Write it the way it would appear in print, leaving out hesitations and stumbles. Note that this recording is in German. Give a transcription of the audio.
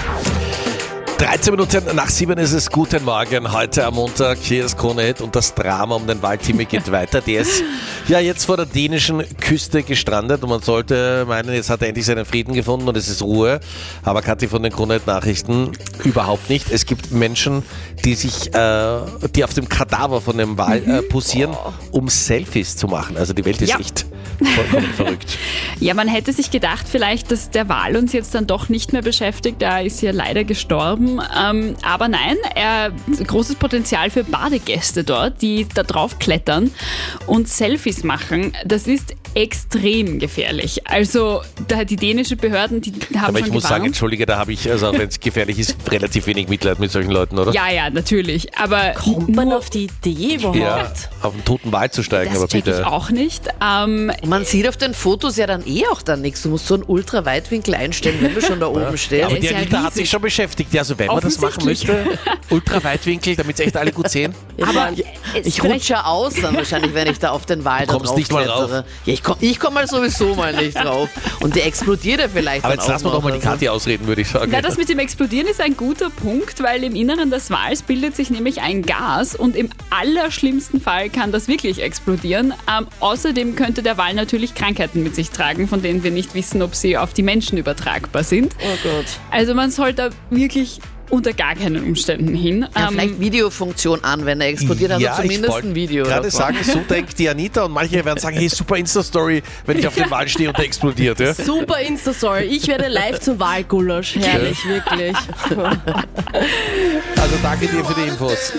13 Minuten nach 7 ist es. Guten Morgen, heute am Montag. Hier ist Krone Hit und das Drama um den Waldhimmel geht weiter. Der ist ja jetzt vor der dänischen Küste gestrandet und man sollte meinen, jetzt hat er endlich seinen Frieden gefunden und es ist Ruhe. Aber Kathi von den Krone Hit Nachrichten überhaupt nicht. Es gibt Menschen, die auf dem Kadaver von dem Wal posieren, um Selfies zu machen. Also die Welt ist echt vollkommen verrückt. Ja, man hätte sich gedacht vielleicht, dass der Wal uns jetzt dann doch nicht mehr beschäftigt. Er ist ja leider gestorben. Aber nein, er hat großes Potenzial für Badegäste dort, die da drauf klettern und Selfies machen. Das ist extrem gefährlich. Also die dänischen Behörden, die haben aber schon ich muss gewarnt. sagen, entschuldige, da habe ich, also wenn es gefährlich ist, relativ wenig Mitleid mit solchen Leuten, oder? Ja, natürlich. Aber Kommt man auf die Idee überhaupt? Ja, auf einen toten Wal zu steigen, das aber check bitte. ich auch nicht. Man sieht auf den Fotos ja dann auch dann nichts. Du musst so einen Ultraweitwinkel einstellen, wenn du schon da oben stehst. Aber ist die ja Anita hat riesig. sich schon beschäftigt. Ja, also wenn man das machen Offensichtlich. möchte, Ultraweitwinkel, damit es echt alle gut sehen. Aber Ich rutsche aus dann wahrscheinlich, wenn ich da auf den Wal da kommst drauf nicht mal klettere. Ja, ich komm mal sowieso mal nicht drauf. Und der explodiert ja vielleicht Aber dann jetzt lassen wir auch doch mal die noch. Also, Kathi ausreden, würde ich sagen. Na, das mit dem Explodieren ist ein guter Punkt, weil im Inneren des Wals bildet sich nämlich ein Gas und im allerschlimmsten Fall kann das wirklich explodieren. Außerdem könnte der Wal natürlich Krankheiten mit sich tragen, von denen wir nicht wissen, ob sie auf die Menschen übertragbar sind. Oh Gott. Also man sollte wirklich unter gar keinen Umständen hin. Ja, vielleicht Videofunktion an, wenn er explodiert, also zumindest ein Video. gerade davon. sagen, so denkt die Anita und manche werden sagen, hey, super Insta-Story, wenn ich auf dem Wal stehe und der explodiert. Ja? Super Insta-Story. Ich werde live zum Wahlgulasch. Herrlich, wirklich. Also danke dir für die Infos.